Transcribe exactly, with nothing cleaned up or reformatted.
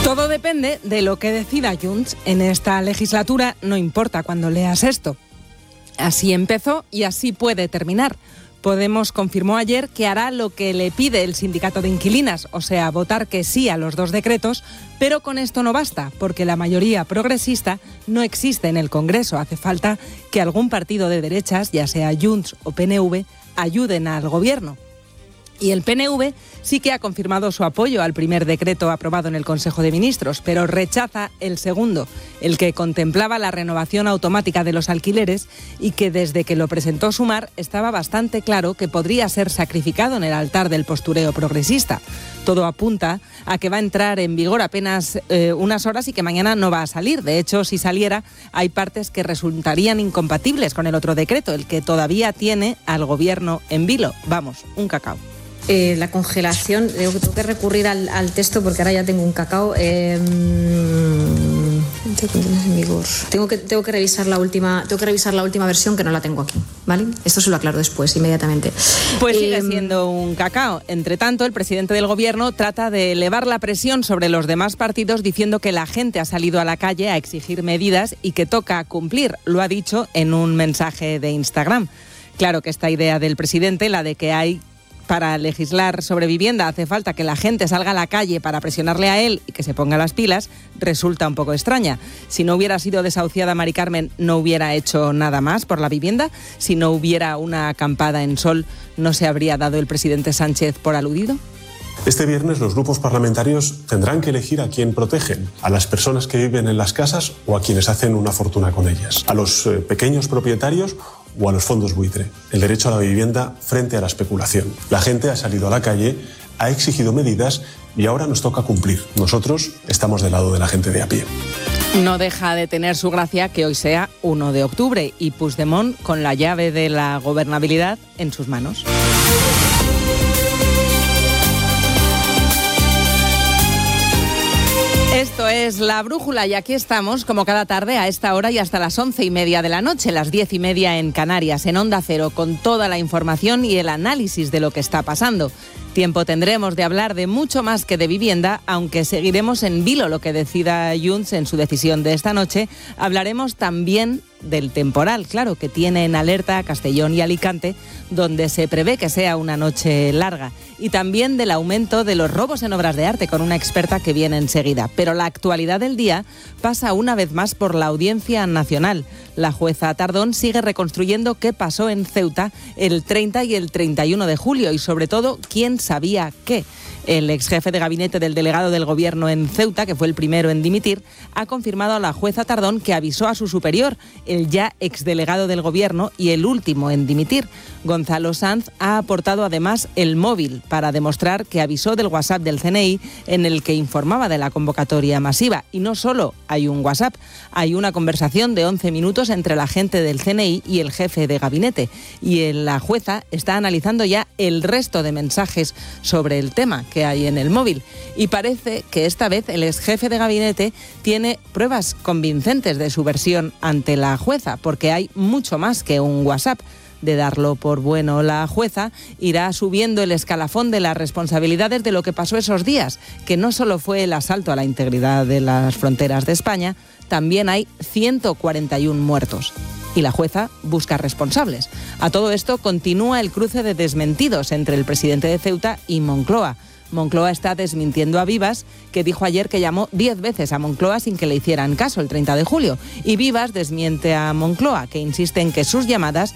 Todo depende de lo que decida Junts en esta legislatura, no importa cuando leas esto. Así empezó y así puede terminar. Podemos confirmó ayer que hará lo que le pide el sindicato de inquilinas, o sea, votar que sí a los dos decretos, pero con esto no basta, porque la mayoría progresista no existe en el Congreso. Hace falta que algún partido de derechas, ya sea Junts o P N V, ayuden al gobierno. Y el P N V sí que ha confirmado su apoyo al primer decreto aprobado en el Consejo de Ministros, pero rechaza el segundo, el que contemplaba la renovación automática de los alquileres y que desde que lo presentó Sumar estaba bastante claro que podría ser sacrificado en el altar del postureo progresista. Todo apunta a que va a entrar en vigor apenas eh, unas horas y que mañana no va a salir. De hecho, si saliera, hay partes que resultarían incompatibles con el otro decreto, el que todavía tiene al gobierno en vilo. Vamos, un cacao. Eh, la congelación, tengo que, tengo que recurrir al, al texto porque ahora ya tengo un cacao. Eh, tengo que tengo que revisar la última tengo que revisar la última versión, que no la tengo aquí, ¿vale? Esto se lo aclaro después, inmediatamente. Pues eh, sigue siendo un cacao. Entre tanto, el presidente del gobierno trata de elevar la presión sobre los demás partidos diciendo que la gente ha salido a la calle a exigir medidas y que toca cumplir. Lo ha dicho en un mensaje de Instagram. Claro que esta idea del presidente, la de que hay para legislar sobre vivienda hace falta que la gente salga a la calle para presionarle a él y que se ponga las pilas, resulta un poco extraña. Si no hubiera sido desahuciada Mari Carmen, no hubiera hecho nada más por la vivienda. Si no hubiera una acampada en Sol, ¿no se habría dado el presidente Sánchez por aludido? Este viernes los grupos parlamentarios tendrán que elegir a quién protegen, a las personas que viven en las casas o a quienes hacen una fortuna con ellas, a los eh, pequeños propietarios o a los fondos buitre. El derecho a la vivienda frente a la especulación. La gente ha salido a la calle, ha exigido medidas y ahora nos toca cumplir. Nosotros estamos del lado de la gente de a pie. No deja de tener su gracia que hoy sea uno de octubre y Puigdemont con la llave de la gobernabilidad en sus manos. Esto es La Brújula y aquí estamos, como cada tarde, a esta hora y hasta las once y media de la noche, las diez y media en Canarias, en Onda Cero, con toda la información y el análisis de lo que está pasando. Tiempo tendremos de hablar de mucho más que de vivienda, aunque seguiremos en vilo lo que decida Junts en su decisión de esta noche. Hablaremos también del temporal, claro, que tiene en alerta a Castellón y Alicante, donde se prevé que sea una noche larga. Y también del aumento de los robos en obras de arte, con una experta que viene enseguida. Pero la actualidad del día pasa una vez más por la Audiencia Nacional. La jueza Tardón sigue reconstruyendo qué pasó en Ceuta el treinta y el treinta y uno de julio y, sobre todo, quién sabía qué. El exjefe de gabinete del delegado del gobierno en Ceuta, que fue el primero en dimitir, ha confirmado a la jueza Tardón que avisó a su superior, el ya exdelegado del gobierno y el último en dimitir. Gonzalo Sanz ha aportado además el móvil para demostrar que avisó del WhatsApp del C N I en el que informaba de la convocatoria masiva. Y no solo hay un WhatsApp, hay una conversación de once minutos entre la gente del C N I y el jefe de gabinete. Y la jueza está analizando ya el resto de mensajes sobre el tema que hay en el móvil. Y parece que esta vez el exjefe de gabinete tiene pruebas convincentes de su versión ante la jueza, porque hay mucho más que un WhatsApp. De darlo por bueno la jueza, irá subiendo el escalafón de las responsabilidades de lo que pasó esos días, que no solo fue el asalto a la integridad de las fronteras de España, también hay ciento cuarenta y uno muertos. Y la jueza busca responsables. A todo esto continúa el cruce de desmentidos entre el presidente de Ceuta y Moncloa. Moncloa está desmintiendo a Vivas, que dijo ayer que llamó diez veces a Moncloa sin que le hicieran caso el treinta de julio. Y Vivas desmiente a Moncloa, que insiste en que sus llamadas